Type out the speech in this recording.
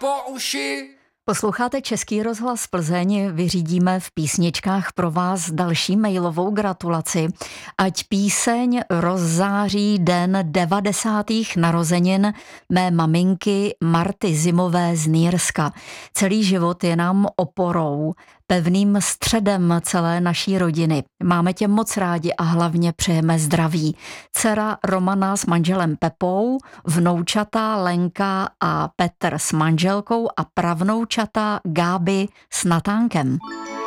po uši. Posloucháte Český rozhlas Plzeň, vyřídíme v písničkách pro vás další mailovou gratulaci. Ať píseň rozzáří den 90. narozenin mé maminky Marty Zimové z Nýrska. Celý život je nám oporou, pevným středem celé naší rodiny. Máme tě moc rádi a hlavně přejeme zdraví. Dcera Romana s manželem Pepou, vnoučata Lenka a Petr s manželkou a pravnoučata Gáby s Natánkem.